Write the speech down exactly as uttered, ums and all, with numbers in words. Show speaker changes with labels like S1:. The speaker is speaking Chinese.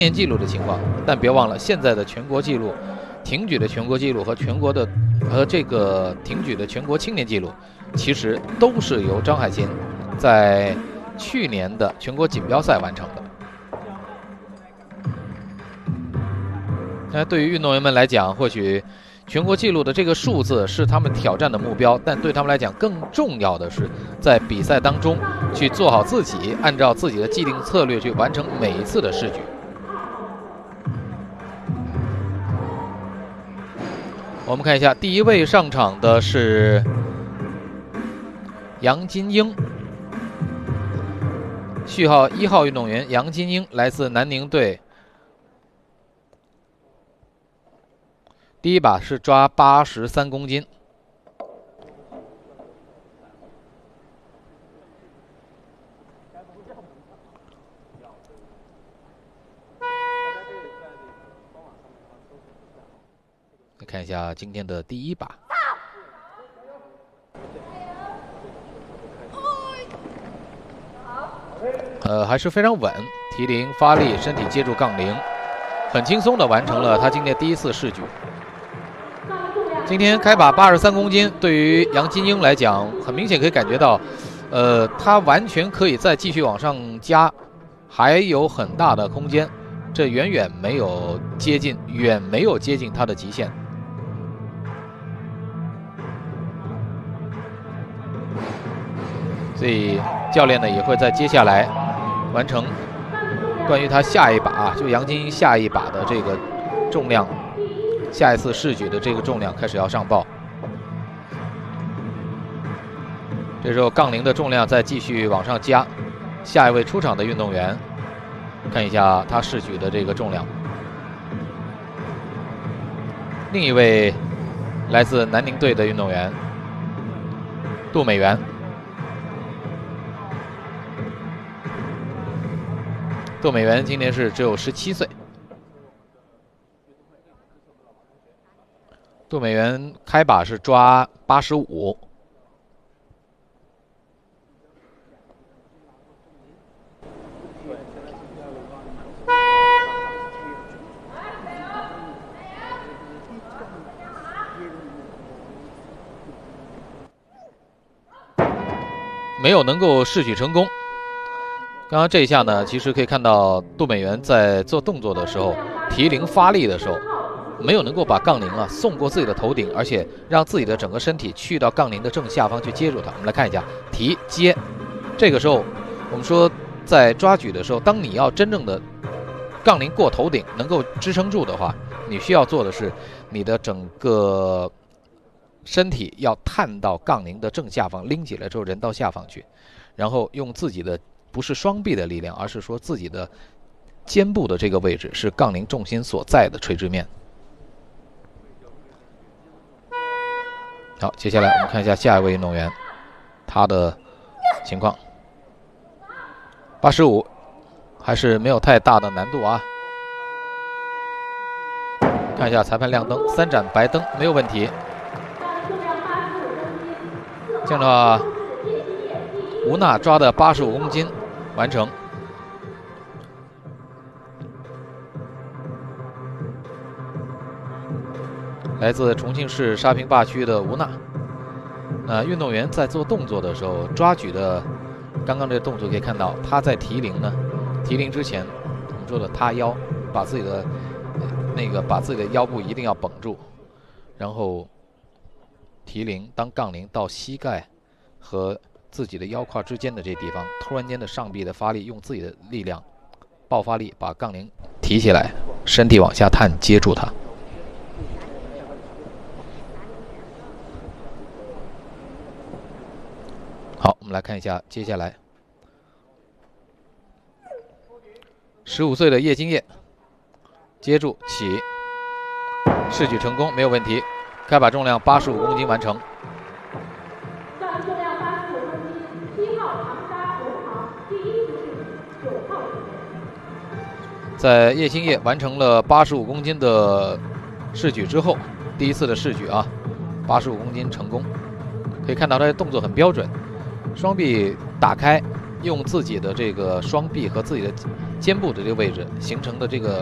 S1: 年纪录的情况，但别忘了现在的全国纪录，挺举的全国纪录和全国的和这个挺举的全国青年纪录，其实都是由张海琴在去年的全国锦标赛完成的。那对于运动员们来讲，或许全国纪录的这个数字是他们挑战的目标，但对他们来讲，更重要的是在比赛当中去做好自己，按照自己的既定策略去完成每一次的试举。我们看一下，第一位上场的是杨金英，序号一号运动员杨金英来自南宁队。第一把是抓八十三公斤。来看一下今天的第一把。呃，还是非常稳，提铃发力，身体接住杠铃，很轻松的完成了他今天第一次试举。今天开把八十三公斤，对于杨金英来讲，很明显可以感觉到，呃，他完全可以再继续往上加，还有很大的空间，这远远没有接近，远没有接近他的极限。所以教练呢也会在接下来完成关于他下一把啊，就杨金英下一把的这个重量，下一次试举的这个重量开始要上报。这时候杠铃的重量再继续往上加，下一位出场的运动员，看一下他试举的这个重量。另一位来自南宁队的运动员杜美元。杜美元今年是只有十七岁。杜美元开把是抓八十五。没有能够试举成功。刚刚这一下呢，其实可以看到杜美元在做动作的时候，提铃发力的时候，没有能够把杠铃啊送过自己的头顶，而且让自己的整个身体去到杠铃的正下方去接住它。我们来看一下提接，这个时候我们说在抓举的时候，当你要真正的杠铃过头顶能够支撑住的话，你需要做的是你的整个身体要探到杠铃的正下方，拎起来之后人到下方去，然后用自己的不是双臂的力量，而是说自己的肩部的这个位置是杠铃重心所在的垂直面。好，接下来我们看一下下一位运动员他的情况。八十五还是没有太大的难度啊。看一下裁判亮灯，三盏白灯没有问题。这样的话，吴娜抓的八十五公斤完成。来自重庆市沙坪坝区的吴娜。那运动员在做动作的时候，抓举的刚刚这个动作可以看到，他在提铃呢，提铃之前我们说的塌腰，把自己的那个把自己的腰部一定要绷住，然后提铃，当杠铃到膝盖和自己的腰胯之间的这地方，突然间的上臂的发力，用自己的力量爆发力把杠铃提起来，身体往下探接住它。好，我们来看一下接下来十五岁的叶金叶接住起，试举成功，没有问题，开把重量八十五公斤完成。在叶金叶完成了八十五公斤的试举之后，第一次的试举啊，八十五公斤成功，可以看到他的动作很标准。双臂打开，用自己的这个双臂和自己的肩部的这个位置形成的这个